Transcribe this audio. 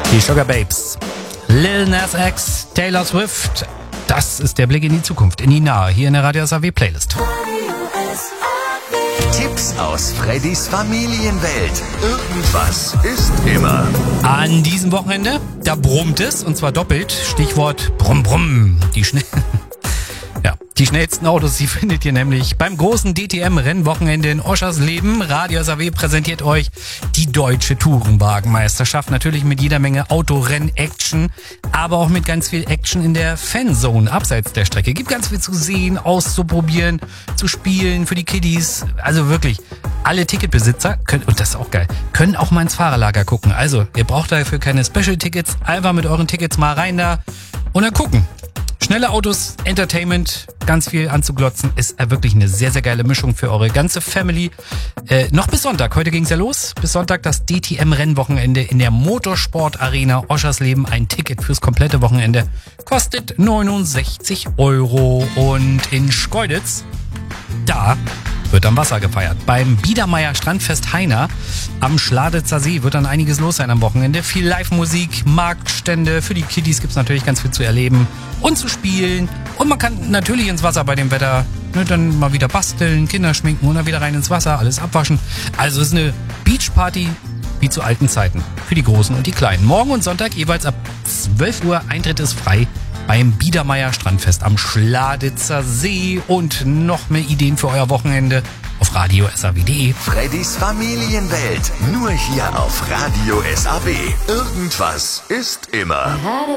Die Sugar Babes, Lil Nas X, Taylor Swift. Das ist der Blick in die Zukunft, in die nahe, hier in der Radio SAW Playlist. Tipps aus Freddys Familienwelt. Irgendwas ist immer. An diesem Wochenende, da brummt es, und zwar doppelt. Stichwort Brumm Brumm. Die schnellsten Autos, die findet ihr nämlich beim großen DTM-Rennwochenende in Oschersleben. Radio SAW präsentiert euch die deutsche Tourenwagenmeisterschaft. Natürlich mit jeder Menge Autorenn-Action, aber auch mit ganz viel Action in der Fanzone abseits der Strecke. Gibt ganz viel zu sehen, auszuprobieren, zu spielen für die Kiddies. Also wirklich, alle Ticketbesitzer können, und das ist auch geil, können auch mal ins Fahrerlager gucken. Also, ihr braucht dafür keine Special-Tickets. Einfach mit euren Tickets mal rein da und dann gucken. Schnelle Autos, Entertainment, ganz viel anzuglotzen, ist wirklich eine sehr, sehr geile Mischung für eure ganze Family. Noch bis Sonntag, heute ging's ja los, bis Sonntag das DTM-Rennwochenende in der Motorsport Arena Oschersleben. Ein Ticket fürs komplette Wochenende kostet 69 € und in Schkeuditz, da wird am Wasser gefeiert. Beim Biedermeier Strandfest Heiner am Schladitzer See wird dann einiges los sein am Wochenende. Viel Live-Musik, Marktstände, für die Kiddies gibt's natürlich ganz viel zu erleben und zu spielen. Und man kann natürlich ins Wasser bei dem Wetter, dann mal wieder basteln, Kinder schminken und dann wieder rein ins Wasser, alles abwaschen. Also es ist eine Beachparty wie zu alten Zeiten für die Großen und die Kleinen. Morgen und Sonntag jeweils ab 12 Uhr, Eintritt ist frei beim Biedermeier Strandfest am Schladitzer See. Und noch mehr Ideen für euer Wochenende auf Radio SAW.de. Freddys Familienwelt, nur hier auf Radio SAW. Irgendwas ist immer.